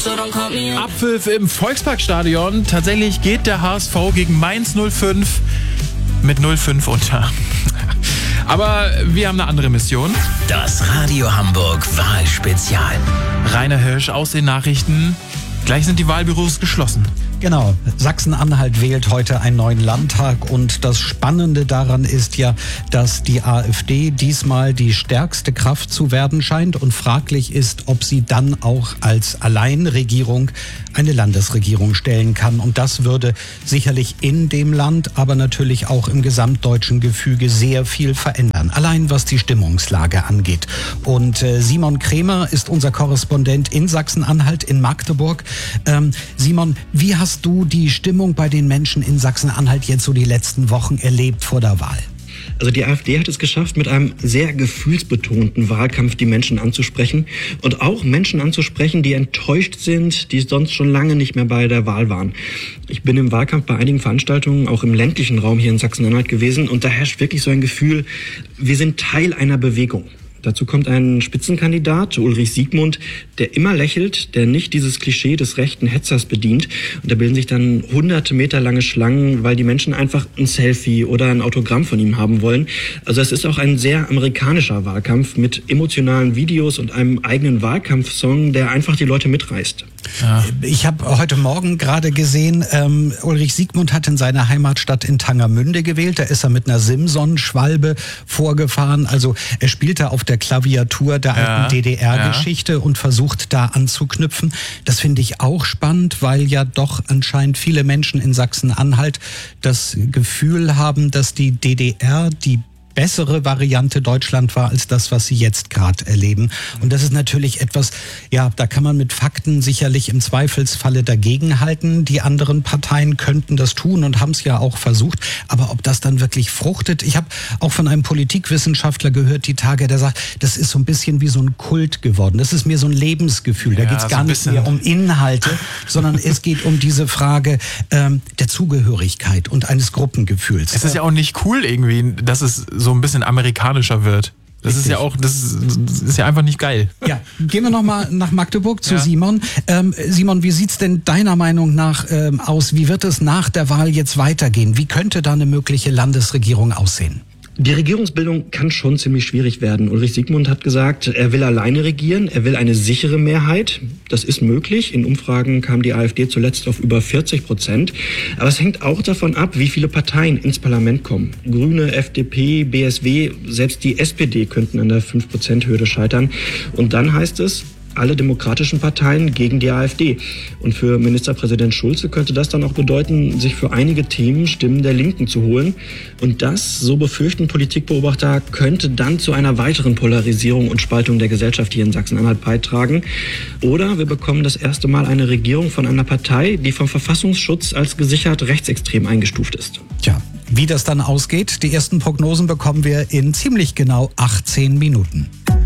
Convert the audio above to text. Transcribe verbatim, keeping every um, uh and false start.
Abpfiff im Volksparkstadion. Tatsächlich geht der H S V gegen Mainz null fünf mit null fünf unter. Aber wir haben eine andere Mission. Das Radio Hamburg Wahlspezial. Rainer Hirsch aus den Nachrichten. Gleich sind die Wahlbüros geschlossen. Genau. Sachsen-Anhalt wählt heute einen neuen Landtag und das Spannende daran ist ja, dass die AfD diesmal die stärkste Kraft zu werden scheint und fraglich ist, ob sie dann auch als Alleinregierung eine Landesregierung stellen kann. Und das würde sicherlich in dem Land, aber natürlich auch im gesamtdeutschen Gefüge sehr viel verändern. Allein was die Stimmungslage angeht. Und äh, Simon Krämer ist unser Korrespondent in Sachsen-Anhalt, in Magdeburg. Ähm, Simon, wie hast Hast du die Stimmung bei den Menschen in Sachsen-Anhalt jetzt so die letzten Wochen erlebt vor der Wahl? Also die AfD hat es geschafft, mit einem sehr gefühlsbetonten Wahlkampf die Menschen anzusprechen und auch Menschen anzusprechen, die enttäuscht sind, die sonst schon lange nicht mehr bei der Wahl waren. Ich bin im Wahlkampf bei einigen Veranstaltungen, auch im ländlichen Raum hier in Sachsen-Anhalt gewesen und da herrscht wirklich so ein Gefühl, wir sind Teil einer Bewegung. Dazu kommt ein Spitzenkandidat, Ulrich Siegmund, der immer lächelt, der nicht dieses Klischee des rechten Hetzers bedient. Und da bilden sich dann hunderte Meter lange Schlangen, weil die Menschen einfach ein Selfie oder ein Autogramm von ihm haben wollen. Also es ist auch ein sehr amerikanischer Wahlkampf mit emotionalen Videos und einem eigenen Wahlkampfsong, der einfach die Leute mitreißt. Ja. Ich habe heute Morgen gerade gesehen, ähm, Ulrich Siegmund hat in seiner Heimatstadt in Tangermünde gewählt. Da ist er mit einer Simson-Schwalbe vorgefahren. Also er spielte auf der Klaviatur der ja. alten D D R-Geschichte ja. und versucht da anzuknüpfen. Das finde ich auch spannend, weil ja doch anscheinend viele Menschen in Sachsen-Anhalt das Gefühl haben, dass die D D R die bessere Variante Deutschland war als das, was sie jetzt gerade erleben. Und das ist natürlich etwas, ja, da kann man mit Fakten sicherlich im Zweifelsfalle dagegenhalten. Die anderen Parteien könnten das tun und haben es ja auch versucht. Aber ob das dann wirklich fruchtet? Ich habe auch von einem Politikwissenschaftler gehört die Tage, der sagt, das ist so ein bisschen wie so ein Kult geworden. Das ist mir so ein Lebensgefühl. Da ja, geht es gar so nicht mehr um Inhalte, sondern es geht um diese Frage ähm, der Zugehörigkeit und eines Gruppengefühls. Es ist ja auch nicht cool irgendwie, dass es so ein bisschen amerikanischer wird. Das Richtig. ist ja auch, das ist, das ist ja einfach nicht geil. Ja, gehen wir nochmal nach Magdeburg zu ja. Simon. Ähm, Simon, wie sieht's denn deiner Meinung nach ähm, aus? Wie wird es nach der Wahl jetzt weitergehen? Wie könnte da eine mögliche Landesregierung aussehen? Die Regierungsbildung kann schon ziemlich schwierig werden. Ulrich Siegmund hat gesagt, er will alleine regieren, er will eine sichere Mehrheit. Das ist möglich. In Umfragen kam die AfD zuletzt auf über vierzig Prozent. Aber es hängt auch davon ab, wie viele Parteien ins Parlament kommen. Grüne, F D P, B S W, selbst die S P D könnten an der fünf Prozent Hürde scheitern. Und dann heißt es, alle demokratischen Parteien gegen die AfD. Und für Ministerpräsident Schulze könnte das dann auch bedeuten, sich für einige Themen Stimmen der Linken zu holen. Und das, so befürchten Politikbeobachter, könnte dann zu einer weiteren Polarisierung und Spaltung der Gesellschaft hier in Sachsen-Anhalt beitragen. Oder wir bekommen das erste Mal eine Regierung von einer Partei, die vom Verfassungsschutz als gesichert rechtsextrem eingestuft ist. Tja, wie das dann ausgeht, die ersten Prognosen bekommen wir in ziemlich genau achtzehn Minuten.